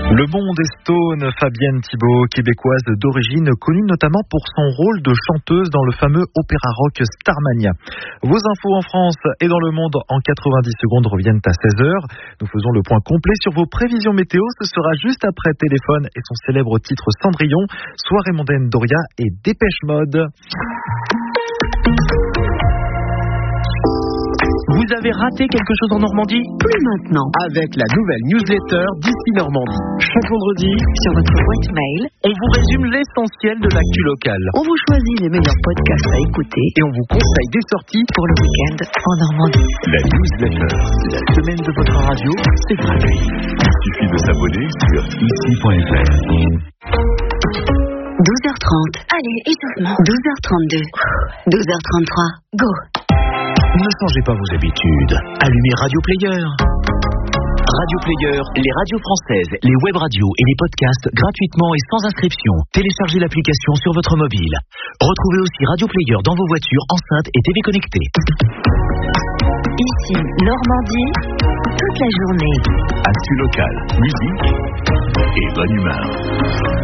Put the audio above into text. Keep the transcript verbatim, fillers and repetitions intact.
Le monde des Stones, Fabienne Thibault, québécoise d'origine, connue notamment pour son rôle de chanteuse dans le fameux opéra rock Starmania. Vos infos en France et dans le monde en quatre-vingt-dix secondes reviennent à seize heures. Nous faisons le point complet sur vos prévisions météo. Ce sera juste après Téléphone et son célèbre titre Cendrillon, Soirée mondaine Doria et Dépêche Mode. Vous avez raté quelque chose en Normandie ? Plus maintenant. Avec la nouvelle newsletter d'ici Normandie. Chaque vendredi, Sur votre boîte mail, on vous résume l'essentiel de l'actu locale. on vous choisit les meilleurs podcasts à écouter Et on vous conseille des sorties. pour le week-end en Normandie. La newsletter, la semaine de votre radio, c'est gratuit. Il suffit de s'abonner sur ici point f r. douze heures trente. Allez, étouffement. douze heures trente-deux. douze heures trente-trois. Go. Ne changez pas vos habitudes. Allumez Radio Player. Radio Player, les radios françaises, les web radios et les podcasts gratuitement et sans inscription. Téléchargez l'application sur votre mobile. Retrouvez aussi Radio Player dans vos voitures, enceintes et T V connectées. Ici, Normandie, toute la journée. Actu locale, musique et bonne humeur.